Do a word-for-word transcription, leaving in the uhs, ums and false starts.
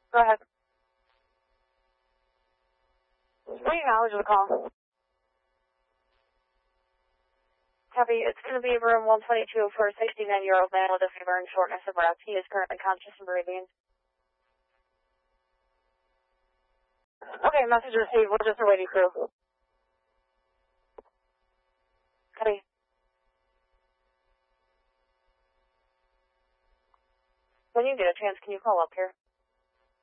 Go ahead. We acknowledge the call. Copy. It's going to be room one twenty-two for a sixty-nine-year-old man with a fever and shortness of breath. He is currently conscious and breathing. Okay, message received. We're just awaiting crew. Copy. When you get a chance, can you call up here?